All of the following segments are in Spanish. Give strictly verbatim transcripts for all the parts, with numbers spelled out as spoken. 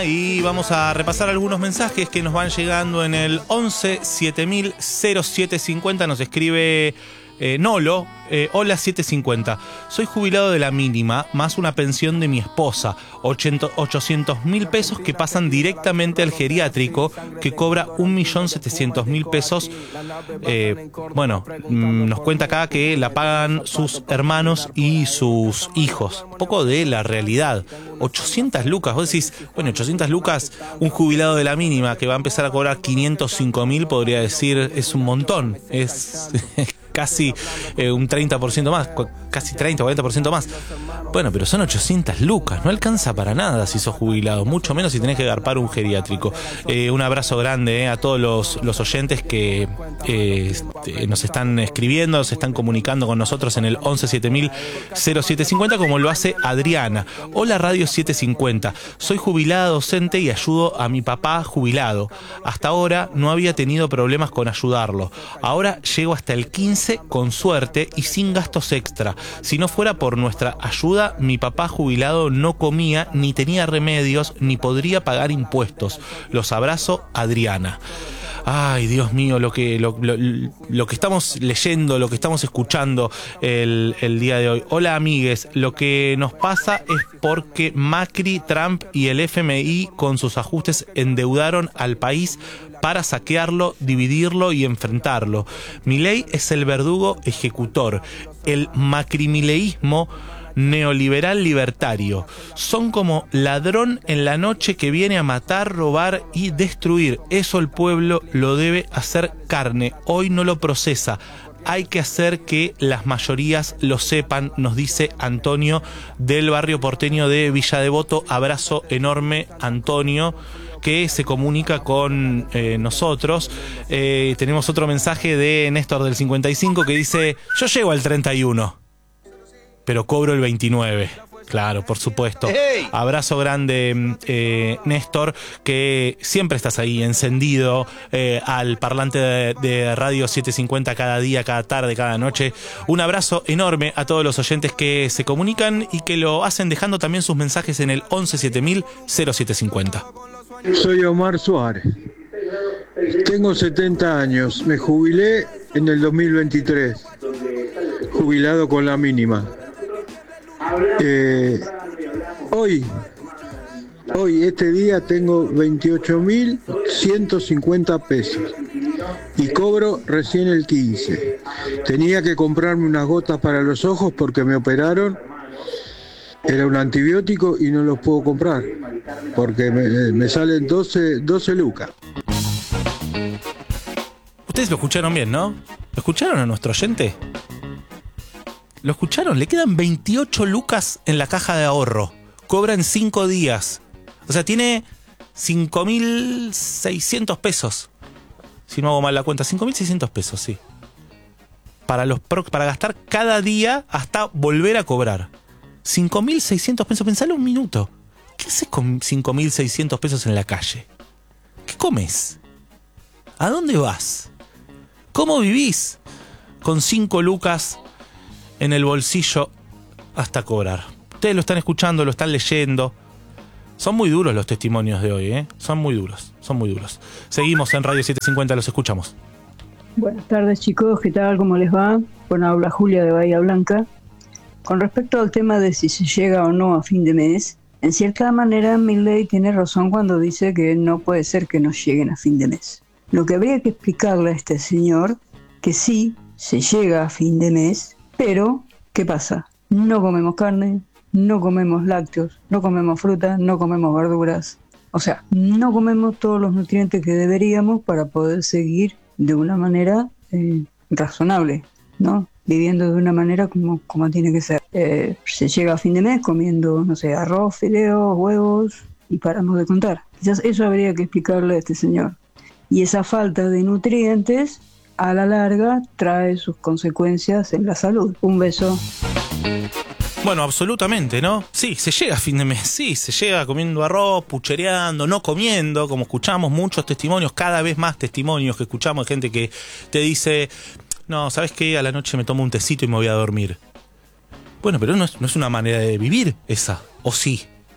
mañana y vamos a repasar algunos mensajes que nos van llegando en el once siete mil cero siete cincuenta. Nos escribe eh, Nolo. Eh, hola siete cincuenta. Soy jubilado de la mínima más una pensión de mi esposa, ochocientos mil pesos que pasan directamente al geriátrico que cobra un millón setecientos mil pesos. Eh, bueno, mmm, nos cuenta acá que la pagan sus hermanos y sus hijos. Un poco de la realidad. ochocientas lucas. Vos decís, bueno, ochocientas lucas, un jubilado de la mínima que va a empezar a cobrar quinientos cinco mil, podría decir, es un montón. Es casi eh, un treinta por ciento más, casi treinta, cuarenta por ciento más. Bueno, pero son ochocientas lucas, no alcanza para nada si sos jubilado, mucho menos si tenés que garpar un geriátrico. Eh, un abrazo grande eh, a todos los, los oyentes que eh, este, nos están escribiendo, se están comunicando con nosotros en el once siete mil cero siete cincuenta, como lo hace Adriana. Hola Radio siete cincuenta, soy jubilada docente y ayudo a mi papá jubilado. Hasta ahora no había tenido problemas con ayudarlo. Ahora llego hasta el quince con suerte y sin gastos extra. Si no fuera por nuestra ayuda, mi papá jubilado no comía, ni tenía remedios, ni podría pagar impuestos. Los abrazo, Adriana. Ay, Dios mío, lo que, lo, lo, lo que estamos leyendo, lo que estamos escuchando el, el día de hoy. Hola, amigues. Lo que nos pasa es porque Macri, Trump y el F M I con sus ajustes endeudaron al país para saquearlo, dividirlo y enfrentarlo. Milei es el verdugo ejecutor. El macrimileísmo neoliberal libertario. Son como ladrón en la noche que viene a matar, robar y destruir. Eso el pueblo lo debe hacer carne. Hoy no lo procesa. Hay que hacer que las mayorías lo sepan, nos dice Antonio del barrio porteño de Villa Devoto. Abrazo enorme, Antonio, que se comunica con eh, nosotros. Eh, tenemos otro mensaje de Néstor del cincuenta y cinco que dice: yo llego al treinta y uno, pero cobro el veintinueve. Claro, por supuesto. ¡Hey! Abrazo grande, eh, Néstor, que siempre estás ahí encendido eh, al parlante de, de Radio setecientos cincuenta cada día, cada tarde, cada noche. Un abrazo enorme a todos los oyentes que se comunican y que lo hacen dejando también sus mensajes en el once siete mil cero siete cincuenta. Soy Omar Suárez. Tengo setenta años. Me jubilé en el dos mil veintitrés. Jubilado con la mínima. Eh, hoy, hoy, este día tengo veintiocho mil ciento cincuenta pesos y cobro recién el quince. Tenía que comprarme unas gotas para los ojos porque me operaron. Era un antibiótico y no los puedo comprar porque me, me salen doce, doce lucas. Ustedes lo escucharon bien, ¿no? ¿Lo escucharon a nuestro oyente? ¿Lo escucharon? Le quedan veintiocho lucas en la caja de ahorro. Cobra en cinco días. O sea, tiene cinco mil seiscientos pesos. Si no hago mal la cuenta, cinco mil seiscientos pesos, sí. Para, los pro, para gastar cada día hasta volver a cobrar. cinco mil seiscientos pesos. Pensalo un minuto. ¿Qué haces con cinco mil seiscientos pesos en la calle? ¿Qué comes? ¿A dónde vas? ¿Cómo vivís con cinco lucas en el bolsillo hasta cobrar? Ustedes lo están escuchando, lo están leyendo. Son muy duros los testimonios de hoy, ¿eh? Son muy duros, son muy duros. Seguimos en Radio setecientos cincuenta, los escuchamos. Buenas tardes, chicos, ¿qué tal? ¿Cómo les va? Bueno, habla Julia de Bahía Blanca. Con respecto al tema de si se llega o no a fin de mes, en cierta manera Milei tiene razón cuando dice que no puede ser que nos lleguen a fin de mes. Lo que habría que explicarle a este señor, que sí, se llega a fin de mes, pero, ¿qué pasa? No comemos carne, no comemos lácteos, no comemos fruta, no comemos verduras. O sea, no comemos todos los nutrientes que deberíamos para poder seguir de una manera eh, razonable, ¿no? Viviendo de una manera como, como tiene que ser. Eh, se llega a fin de mes comiendo, no sé, arroz, fideos, huevos y paramos de contar. Quizás eso habría que explicarle a este señor. Y esa falta de nutrientes, a la larga, trae sus consecuencias en la salud. Un beso. Bueno, absolutamente, ¿no? Sí, se llega a fin de mes, sí, se llega comiendo arroz, puchereando, no comiendo, como escuchamos muchos testimonios, cada vez más testimonios que escuchamos de gente que te dice: no, ¿sabes qué? A la noche me tomo un tecito y me voy a dormir. Bueno, pero no es, no es una manera de vivir esa, ¿o sí?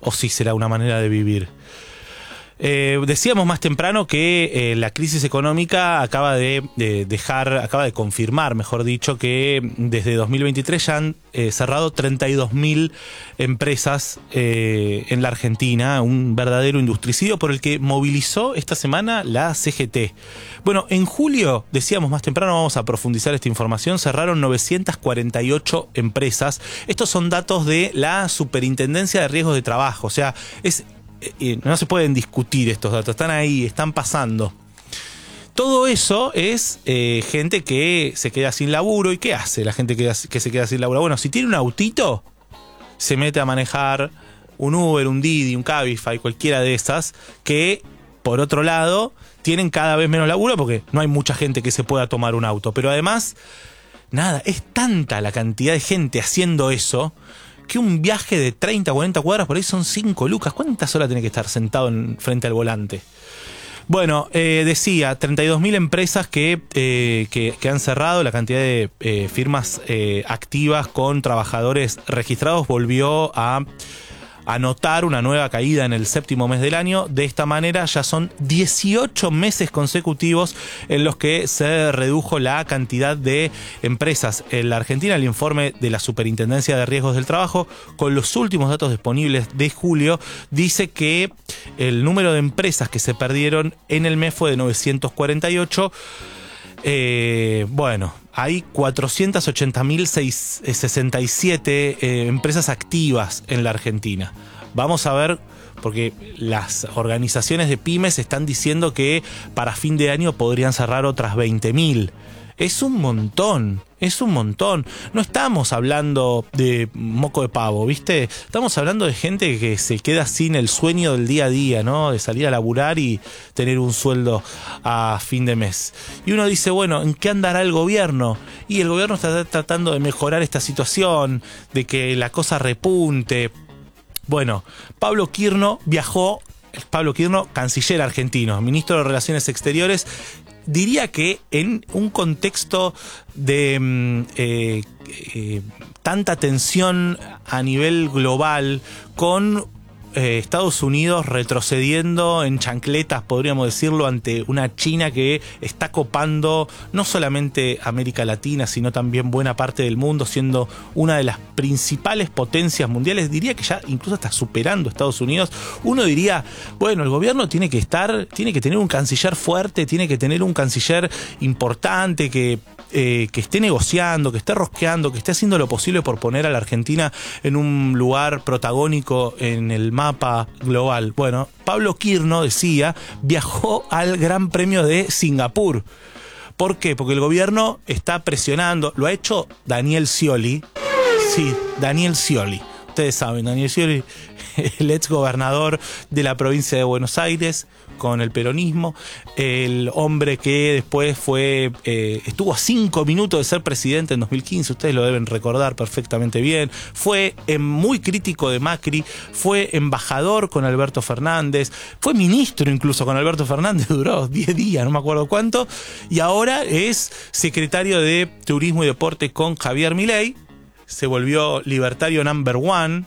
o si será una manera de vivir. Eh, decíamos más temprano que eh, la crisis económica acaba de, de dejar, acaba de confirmar, mejor dicho, que desde dos mil veintitrés ya han eh, cerrado treinta y dos mil empresas eh, en la Argentina, un verdadero industricidio por el que movilizó esta semana la C G T. Bueno, en julio, decíamos más temprano, vamos a profundizar esta información, cerraron novecientas cuarenta y ocho empresas. Estos son datos de la Superintendencia de Riesgos de Trabajo, o sea, es... no se pueden discutir estos datos, están ahí, están pasando. Todo eso es eh, gente que se queda sin laburo. ¿Y qué hace la gente que, que se queda sin laburo? Bueno, si tiene un autito, se mete a manejar un Uber, un Didi, un Cabify, cualquiera de esas, que por otro lado tienen cada vez menos laburo porque no hay mucha gente que se pueda tomar un auto. Pero además, nada, es tanta la cantidad de gente haciendo eso que un viaje de treinta, cuarenta cuadras por ahí son cinco lucas. ¿Cuántas horas tiene que estar sentado en, frente al volante? Bueno, eh, decía, treinta y dos mil empresas que, eh, que, que han cerrado. La cantidad de eh, firmas eh, activas con trabajadores registrados volvió a anotar una nueva caída en el séptimo mes del año. De esta manera ya son dieciocho meses consecutivos en los que se redujo la cantidad de empresas en la Argentina. El informe de la Superintendencia de Riesgos del Trabajo, con los últimos datos disponibles de julio, dice que el número de empresas que se perdieron en el mes fue de novecientos cuarenta y ocho. Eh, bueno, hay cuatrocientas ochenta mil sesenta y siete eh, empresas activas en la Argentina. Vamos a ver, porque las organizaciones de pymes están diciendo que para fin de año podrían cerrar otras veinte mil. Es un montón, es un montón. No estamos hablando de moco de pavo, ¿viste? Estamos hablando de gente que se queda sin el sueño del día a día, ¿no? De salir a laburar y tener un sueldo a fin de mes. Y uno dice, bueno, ¿en qué andará el gobierno? Y el gobierno está tratando de mejorar esta situación, de que la cosa repunte. Bueno, Pablo Quirno viajó, Pablo Quirno, canciller argentino, ministro de Relaciones Exteriores. Diría que en un contexto de eh, eh, tanta tensión a nivel global, con eh, Estados Unidos retrocediendo en chancletas, podríamos decirlo, ante una China que está copando no solamente América Latina, sino también buena parte del mundo, siendo una de las principales potencias mundiales, diría que ya incluso está superando a Estados Unidos. Uno diría, bueno, el gobierno tiene que estar, tiene que tener un canciller fuerte, tiene que tener un canciller importante que Eh, que esté negociando, que esté rosqueando, que esté haciendo lo posible por poner a la Argentina en un lugar protagónico en el mapa global. Bueno, Pablo Quirno, decía, viajó al Gran Premio de Singapur. ¿Por qué? Porque el gobierno está presionando. Lo ha hecho Daniel Scioli. Sí, Daniel Scioli. Ustedes saben, Daniel Scioli, el ex gobernador de la provincia de Buenos Aires, con el peronismo, el hombre que después fue eh, estuvo a cinco minutos de ser presidente en dos mil quince, ustedes lo deben recordar perfectamente bien, fue eh, muy crítico de Macri, fue embajador con Alberto Fernández, fue ministro incluso con Alberto Fernández, duró diez días, no me acuerdo cuánto, y ahora es secretario de Turismo y Deporte con Javier Milei, se volvió libertario number one.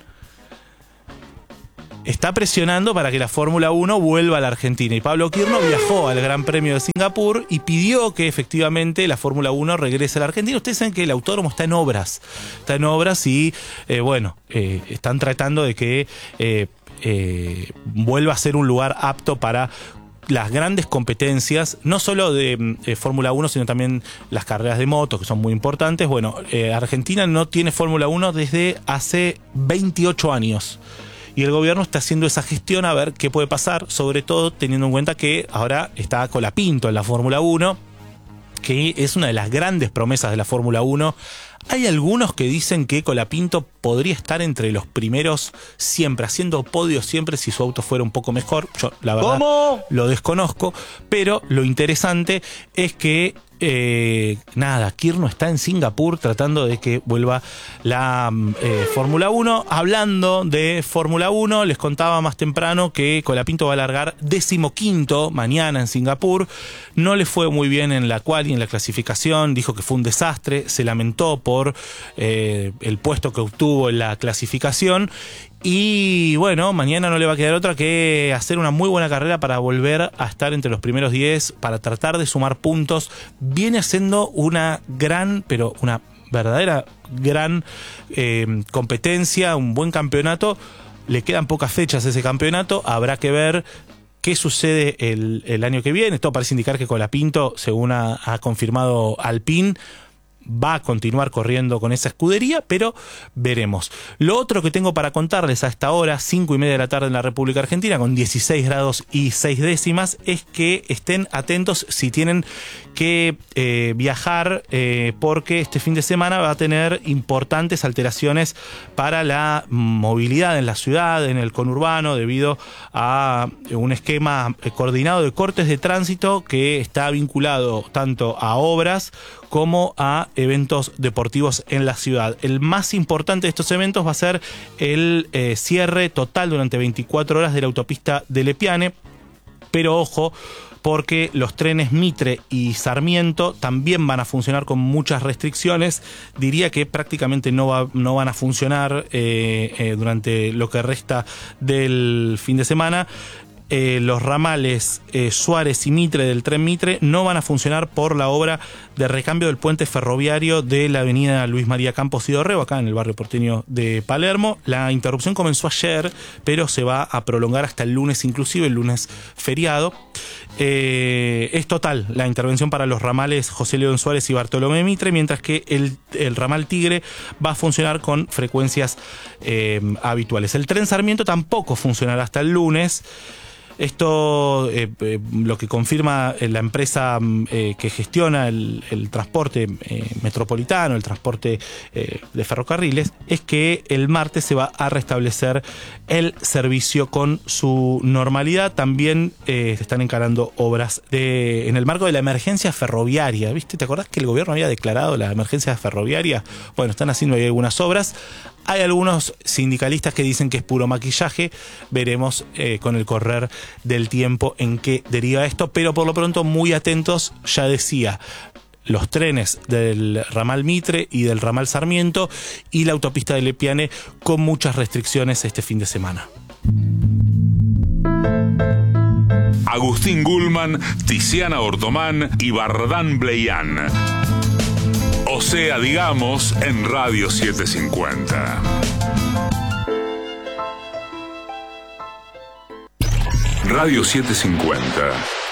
Está presionando para que la Fórmula uno vuelva a la Argentina. Y Pablo Quirno viajó al Gran Premio de Singapur y pidió que efectivamente la Fórmula uno regrese a la Argentina. Ustedes saben que el autódromo está en obras. Está en obras y, eh, bueno, eh, están tratando de que eh, eh, vuelva a ser un lugar apto para las grandes competencias, no solo de eh, Fórmula uno, sino también las carreras de motos, que son muy importantes. Bueno, eh, Argentina no tiene Fórmula uno desde hace veintiocho años. Y el gobierno está haciendo esa gestión a ver qué puede pasar, sobre todo teniendo en cuenta que ahora está Colapinto en la Fórmula uno, que es una de las grandes promesas de la Fórmula uno. Hay algunos que dicen que Colapinto podría estar entre los primeros siempre, haciendo podios siempre si su auto fuera un poco mejor. Yo, la verdad, ¿cómo? Lo desconozco, pero lo interesante es que Eh, nada, Quirno está en Singapur tratando de que vuelva la eh, Fórmula uno. Hablando de Fórmula uno, les contaba más temprano que Colapinto va a largar decimoquinto mañana en Singapur. No le fue muy bien en la quali, en la clasificación, dijo que fue un desastre, se lamentó por eh, el puesto que obtuvo en la clasificación. Y bueno, mañana no le va a quedar otra que hacer una muy buena carrera para volver a estar entre los primeros diez, para tratar de sumar puntos. Viene haciendo una gran, pero una verdadera gran eh, competencia, un buen campeonato. Le quedan pocas fechas a ese campeonato, habrá que ver qué sucede el, el año que viene. Todo parece indicar que Colapinto, según ha, ha confirmado Alpine, va a continuar corriendo con esa escudería, pero veremos. Lo otro que tengo para contarles a esta hora, cinco y media de la tarde en la República Argentina, con dieciséis grados y seis décimas, es que estén atentos si tienen que eh, viajar, eh, porque este fin de semana va a tener importantes alteraciones para la movilidad en la ciudad, en el conurbano, debido a un esquema coordinado de cortes de tránsito que está vinculado tanto a obras como a eventos deportivos en la ciudad. El más importante de estos eventos va a ser el eh, cierre total durante veinticuatro horas de la autopista de Lepiane, pero ojo, porque los trenes Mitre y Sarmiento también van a funcionar con muchas restricciones. Diría que prácticamente no, va, no van a funcionar eh, eh, durante lo que resta del fin de semana. Eh, los ramales eh, Suárez y Mitre del tren Mitre no van a funcionar por la obra de recambio del puente ferroviario de la avenida Luis María Campos y Dorrego, acá en el barrio porteño de Palermo. La interrupción comenzó ayer, pero se va a prolongar hasta el lunes, inclusive el lunes feriado. Eh, es total la intervención para los ramales José León Suárez y Bartolomé Mitre, mientras que el, el ramal Tigre va a funcionar con frecuencias eh, habituales. El tren Sarmiento tampoco funcionará hasta el lunes. Esto eh, eh, lo que confirma la empresa eh, que gestiona el, el transporte eh, metropolitano, el transporte eh, de ferrocarriles, es que el martes se va a restablecer el servicio con su normalidad. También eh, se están encarando obras de, en el marco de la emergencia ferroviaria. ¿Viste? ¿Te acordás que el gobierno había declarado la emergencia ferroviaria? Bueno, están haciendo ahí algunas obras. Hay algunos sindicalistas que dicen que es puro maquillaje. Veremos eh, con el correr del tiempo en qué deriva esto, pero por lo pronto muy atentos. Ya decía, los trenes del ramal Mitre y del ramal Sarmiento y la autopista de Lepiane con muchas restricciones este fin de semana. Agustín Gulman, Tiziana Ortomán y Bardán Bleián. O sea, digamos, en Radio setecientos cincuenta. Radio setecientos cincuenta.